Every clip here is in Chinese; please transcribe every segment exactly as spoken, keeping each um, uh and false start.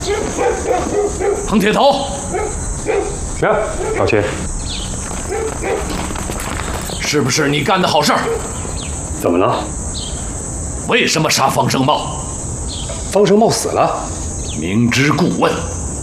彭铁头， 是，老秦， 是不是你干的好事儿？ 怎么了？ 为什么杀方胜茂？ 方胜茂死了， 明知故问。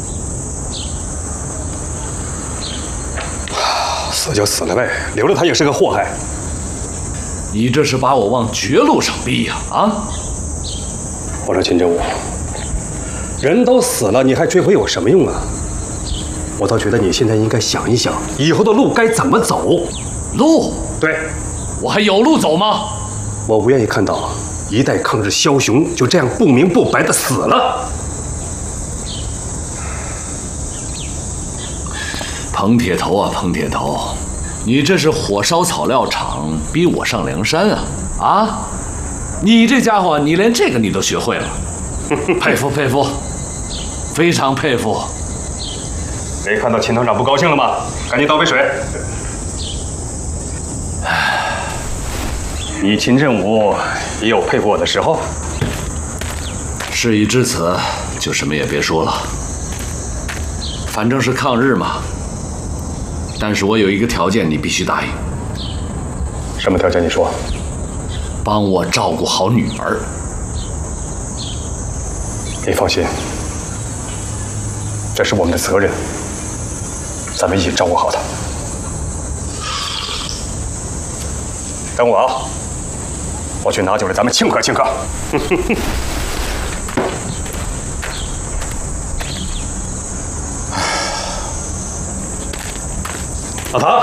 死就死了呗，留着他也是个祸害。 你这是把我往绝路上逼呀！啊！ 我说秦正武，人都死了，你还追回有什么用啊？我倒觉得你现在应该想一想，以后的路该怎么走。 路？ 对， 我还有路走吗？ 我不愿意看到一代抗日枭雄就这样不明不白的死了。 彭铁头啊，彭铁头，你这是火烧草料场，逼我上梁山啊！啊，你这家伙，你连这个你都学会了，佩服佩服，非常佩服。 没看到秦团长不高兴了吗？赶紧倒杯水。你秦振武也有佩服我的时候。 事已至此，就什么也别说了。反正是抗日嘛。但是我有一个条件，你必须答应。 什么条件？你说。 帮我照顾好女儿。 你放心，这是我们的责任，咱们一起照顾好她。等我啊，我去拿酒来，咱们庆贺庆贺。老唐，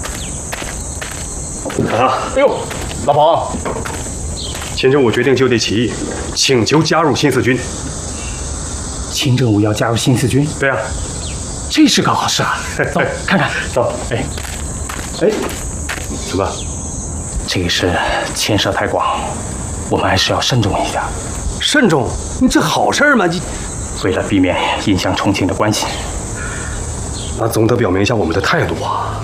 老唐，哎呦，老彭，秦正武决定就地起义，请求加入新四军。 秦正武要加入新四军？ 对啊， 这是个好事啊！走，看看， 走。哎，哎，怎么？ 这个事牵涉太广，我们还是要慎重一下。 慎重？你这好事吗？你为了避免影响重庆的关系。 那总得表明一下我们的态度啊！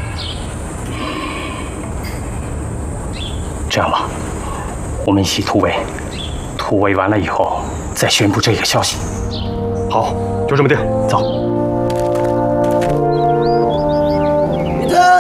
这样吧，我们一起突围，突围完了以后再宣布这个消息。 好，就这么定。走。 立正！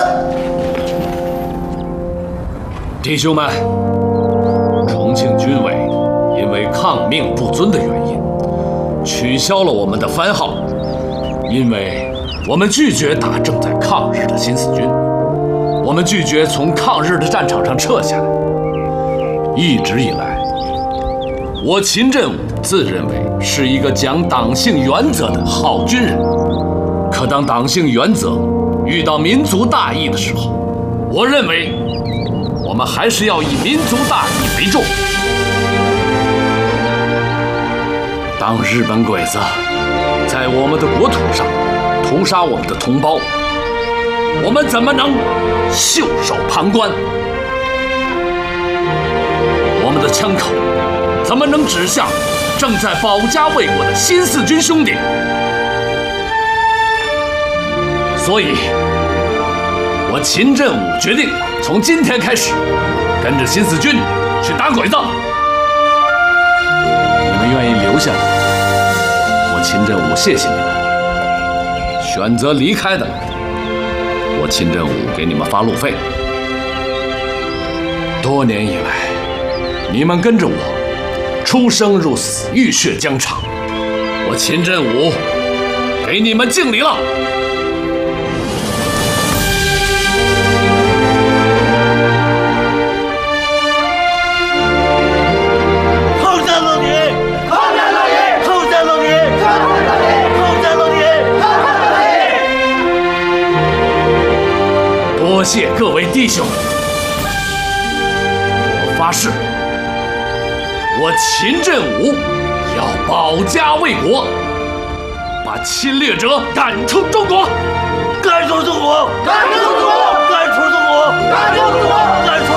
弟兄们，重庆军委因为抗命不遵的原因，取消了我们的番号，因为我们拒绝打正在抗日的新四军，我们拒绝从抗日的战场上撤下来。一直以来，我秦振武自认为是一个讲党性原则的好军人，可当党性原则遇到民族大义的时候，我认为我们还是要以民族大义为重。当日本鬼子在我们的国土上屠杀我们的同胞，我们怎么能袖手旁观？我们的枪口怎么能指向正在保家卫国的新四军兄弟？所以，我秦振武决定从今天开始，跟着新四军去打鬼子。你们愿意留下来，我秦振武谢谢你们。选择离开的，我秦振武给你们发路费。多年以来，你们跟着我，出生入死，浴血疆场，我秦振武给你们敬礼了。 后山龙女，后山龙女，后山龙女，后山龙女，后山龙女，后山龙女。 多谢各位弟兄，我发誓，我秦振武要保家卫国，把侵略者赶出中国， 赶出中国，赶出中国，赶出中国，赶出中国，赶出。